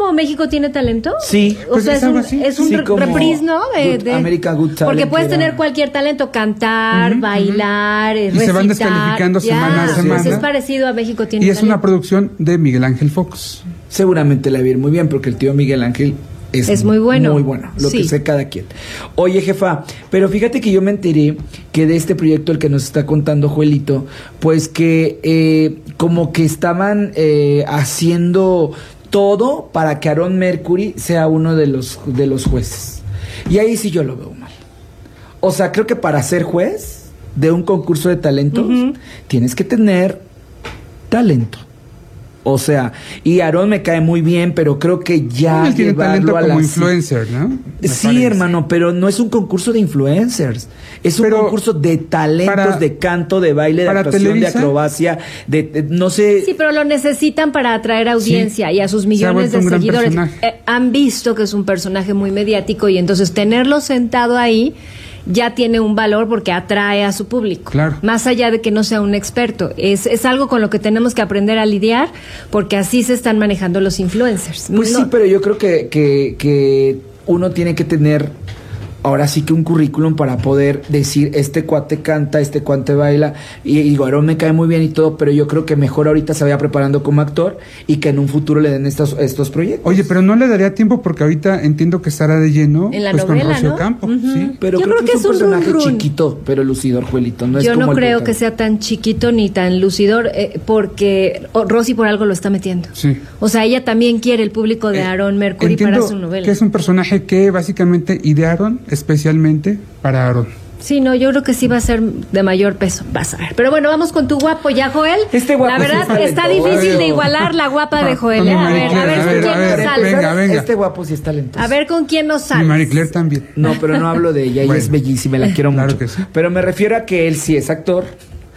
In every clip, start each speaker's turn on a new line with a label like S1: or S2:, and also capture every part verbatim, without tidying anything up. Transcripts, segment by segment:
S1: como México tiene talento?
S2: Sí.
S1: O
S3: Pues
S1: sea,
S3: es
S1: es un,
S3: algo así.
S1: es un
S2: Sí,
S1: re-
S2: como
S1: reprise, ¿no? De,
S2: Good-
S1: de-
S2: American Good Talent,
S1: porque puedes
S2: que era-
S1: tener cualquier talento, cantar,
S3: Ujú,
S1: bailar,
S3: Y
S1: recitar.
S3: se van descalificando
S1: ya,
S3: semana a
S1: pues
S3: semana.
S1: es parecido a México tiene
S3: Y es una
S1: talento.
S3: producción de Miguel Ángel Fox.
S2: Seguramente la va a ir muy bien porque el tío Miguel Ángel es,
S1: Es muy bueno.
S2: Muy bueno, lo
S1: Sí.
S2: que sé cada quien. Oye, jefa, pero fíjate que yo me enteré que de este proyecto el que nos está contando Joelito, pues que eh, como que estaban eh, haciendo todo para que Aaron Mercury sea uno de los, de los jueces. Y ahí sí yo lo veo mal. O sea, creo que para ser juez de un concurso de talentos
S1: Ujú.
S2: tienes que tener talento. O sea, y Aarón me cae muy bien, pero creo que ya
S3: Él tiene
S2: llevarlo
S3: talento
S2: a
S3: como
S2: la-
S3: influencer, ¿no? Me
S2: Sí,
S3: parece.
S2: hermano, pero no es un concurso de influencers. Es un
S3: Pero
S2: concurso de talentos,
S3: para-
S2: de canto, de baile, de
S3: para
S2: actuación,
S3: Televisa-
S2: de acrobacia, de, de- no sé.
S1: Sí, pero lo necesitan para atraer audiencia
S3: Sí.
S1: y a sus
S3: Se ha
S1: millones
S3: vuelto
S1: de
S3: un gran
S1: seguidores.
S3: personaje.
S1: Eh, han visto que es un personaje muy mediático y entonces tenerlo sentado ahí ya tiene un valor porque atrae a su público.
S3: Claro.
S1: Más allá de que no sea un experto. Es, es algo con lo que tenemos que aprender a lidiar porque así se están manejando los influencers.
S2: Pues
S1: No-
S2: sí, pero yo creo que, que, que uno tiene que tener ahora sí que un currículum para poder decir, este cuate canta, este cuate baila, y, y digo, Aarón me cae muy bien y todo, pero yo creo que mejor ahorita se vaya preparando como actor y que en un futuro le den estos, estos proyectos.
S3: Oye, pero no le daría tiempo porque ahorita entiendo que estará de lleno
S1: En la
S3: pues,
S1: novela,
S3: con Rocío
S1: ¿no?
S3: Campo.
S1: Ujú.
S3: ¿Sí?
S2: Pero
S1: Yo
S2: creo,
S1: creo
S2: que,
S1: que
S2: es un
S1: es un
S2: personaje
S1: run run.
S2: chiquito, pero lucidor, Juelito. No es
S1: Yo
S2: como
S1: no
S2: el
S1: creo que
S2: protagonista.
S1: sea tan chiquito ni tan lucidor, eh, porque oh, Rosy por algo lo está metiendo.
S3: Sí.
S1: O sea, ella también quiere el público de Aaron Mercury
S3: Entiendo
S1: para su novela.
S3: que es un personaje que básicamente idearon especialmente para Aaron.
S1: Sí, no, yo creo que sí va a ser de mayor peso. Vas a ver. Pero bueno, vamos con tu guapo ya, Joel.
S2: Este guapo
S1: La
S2: sí
S1: verdad
S2: es
S1: está
S2: talentoso.
S1: difícil de igualar la guapa de Joel.
S3: Con mi
S1: ¿eh? A
S3: Marie
S1: ver, a
S3: Claire,
S1: ver
S3: a
S1: con
S3: ver,
S1: quién
S3: a
S1: nos
S3: ver,
S1: sales.
S3: venga, venga.
S2: Este guapo sí es talentoso.
S1: A ver con quién nos
S3: Y
S1: sales.
S3: Marie Claire también.
S2: No, pero no hablo de ella, ella
S3: Bueno.
S2: es bellísima, la quiero
S3: Claro
S2: mucho.
S3: que sí.
S2: Pero me refiero a que él sí es actor,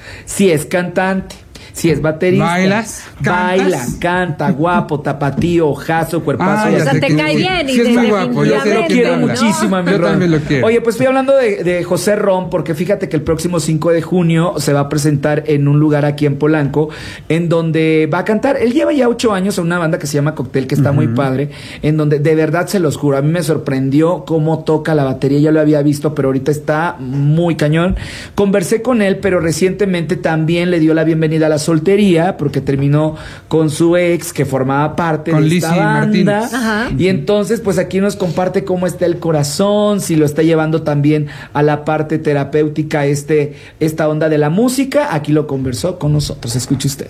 S2: sí es cantante, sí es baterista.
S3: ¿Bailas?
S2: Baila,
S3: ¿Cantas?
S2: canta, guapo, tapatío, ojazo, cuerpazo.
S3: Ah,
S2: y
S3: ya
S1: O sea,
S2: así.
S3: sé
S1: te
S3: que
S1: cae
S3: sí.
S1: bien y
S3: Sí es muy
S1: de-
S3: guapo, yo
S2: Yo
S3: sé
S2: lo
S3: de quién
S2: quiero
S3: hablas.
S2: muchísimo a mi
S3: Yo
S2: Ron.
S3: también lo quiero.
S2: Oye, pues estoy hablando de, de José Ron, porque fíjate que el próximo cinco de junio se va a presentar en un lugar aquí en Polanco, en donde va a cantar. Él lleva ya ocho años en una banda que se llama Cóctel, que está muy padre, en donde de verdad se los juro, a mí me sorprendió cómo toca la batería, ya lo había visto, pero ahorita está muy cañón. Conversé con él, pero recientemente también le dio la bienvenida a la soltería, porque terminó con su ex, que formaba parte
S3: Con
S2: de esta
S3: Lizzy
S2: banda.
S3: Martínez.
S1: Ajá.
S2: Y entonces, pues aquí nos comparte cómo está el corazón, si lo está llevando también a la parte terapéutica, este, esta onda de la música. Aquí lo conversó con nosotros. Escuche usted.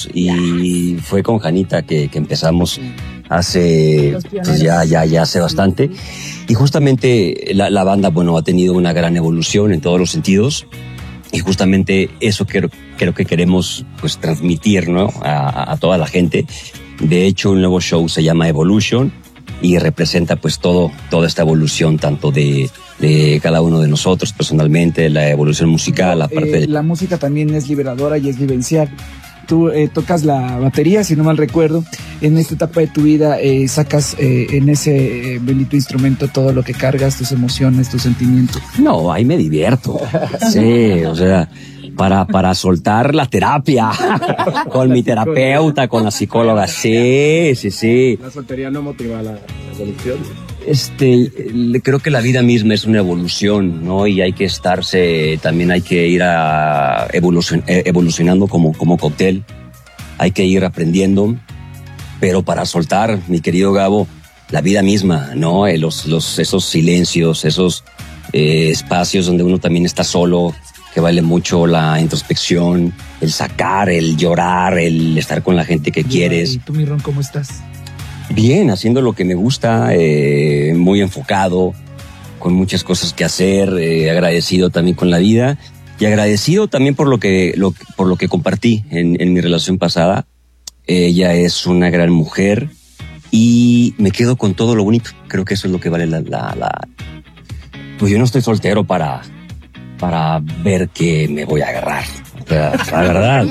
S4: Y fue con Janita que, que empezamos hace pues ya ya ya hace bastante, y justamente la, la banda bueno ha tenido una gran evolución en todos los sentidos, y justamente eso creo, creo que queremos pues transmitir, ¿no? a, a toda la gente. De hecho, un nuevo show se llama Evolution y representa pues todo toda esta evolución, tanto de de cada uno de nosotros personalmente, la evolución musical, la parte
S5: Eh,
S4: de
S5: la música también es liberadora y es vivencial. Tú eh, tocas la batería, si no mal recuerdo. En esta etapa de tu vida eh, sacas eh, en ese eh, bendito instrumento todo lo que cargas, tus emociones, tus sentimientos.
S4: No, ahí me divierto. Sí, o sea, para, para soltar la terapia con mi terapeuta, con la psicóloga. Sí, sí, sí.
S6: ¿La soltería no motiva la, la evolución?
S4: Este, le- creo que la vida misma es una evolución, ¿no? Y hay que estarse, también hay que ir a evolucion- eh, evolucionando como, como cóctel. Hay que ir aprendiendo, pero para soltar, mi querido Gabo, la vida misma, ¿no? Eh, Los, los, esos silencios, esos eh, espacios donde uno también está solo, que vale mucho la introspección, el sacar, el llorar, el estar con la gente que quieres.
S5: ¿Y tú, mi Ron, cómo estás?
S4: Bien, haciendo lo que me gusta, eh, muy enfocado, con muchas cosas que hacer, eh, agradecido también con la vida y agradecido también por lo que, lo, por lo que compartí en, en mi relación pasada. Ella es una gran mujer y me quedo con todo lo bonito. Creo que eso es lo que vale la, la, la... Pues yo no estoy soltero para, para ver que me voy a agarrar. O sea, la verdad.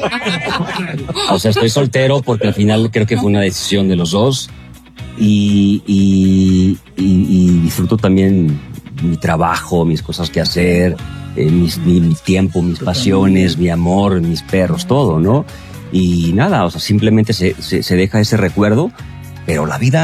S4: O sea, estoy soltero porque al final creo que fue una decisión de los dos. Y, y, y, y disfruto también mi trabajo, mis cosas que hacer, eh, mis, mi, mi tiempo, mis pasiones, mi amor, mis perros, todo, ¿no? Y nada, o sea, simplemente se, se, se deja ese recuerdo, pero la vida